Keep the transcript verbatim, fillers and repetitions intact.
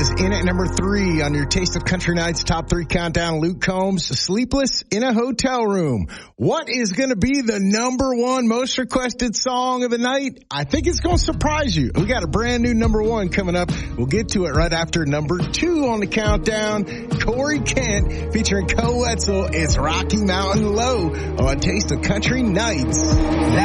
is in at number three on your Taste of Country Nights top three countdown. Luke Combs, Sleepless in a Hotel Room. What is going to be the number one most requested song of the night? I think it's going to surprise you. We got a brand new number one coming up. We'll get to it right after number two on the countdown. Corey Kent featuring Co Wetzel. It's Rocky Mountain Low on Taste of Country Nights.